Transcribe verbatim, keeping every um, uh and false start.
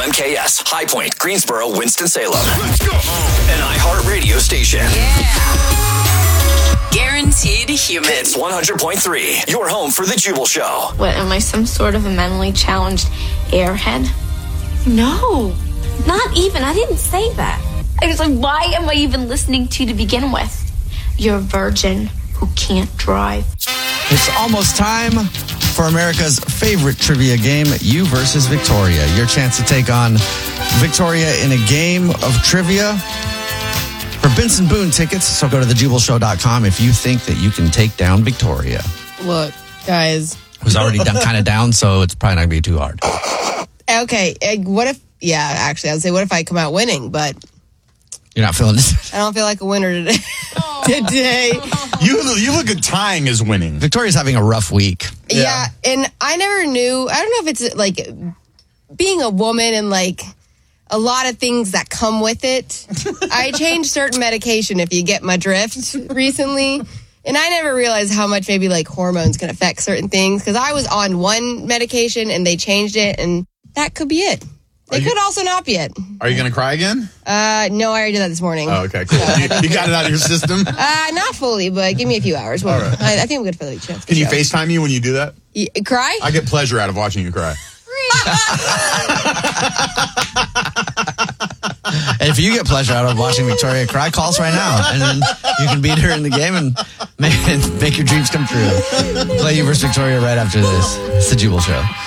M K S, High Point, Greensboro, Winston-Salem. Let's go. An iHeart radio station. Yeah. Guaranteed human. Hits one hundred point three. Your home for the Jubal Show. What, am I some sort of a mentally challenged airhead? No, not even. I didn't say that. I was like, why am I even listening to you to begin with? You're a virgin who can't drive. It's almost time for America's favorite trivia game, You versus Victoria. Your chance to take on Victoria in a game of trivia for Benson Boone tickets. So go to the jubal show dot com if you think that you can take down Victoria. Look, guys. It was already done, kind of down, so it's probably not going to be too hard. Okay, what if, yeah, actually, I would say, what if I come out winning, but... You're not feeling this? I don't feel like a winner today. today. You, you look at tying as winning. Victoria's having a rough week. Yeah. yeah, and I never knew, I don't know if it's like being a woman and like a lot of things that come with it. I changed certain medication, if you get my drift, recently. And I never realized how much maybe like hormones can affect certain things. Because I was on one medication and they changed it, and that could be it. They could also not be it. Are you going to cry again? Uh, no, I already did that this morning. Oh, okay, cool. you, you got it out of your system? Uh, not fully, but give me a few hours. Well, All right. I, I think I'm good for the chance. Can you FaceTime me when you do that? You, cry? I get pleasure out of watching you cry. And if you get pleasure out of watching Victoria cry, call us right now. And then you can beat her in the game and make, make your dreams come true. Play You versus Victoria right after this. It's the Jubal Show.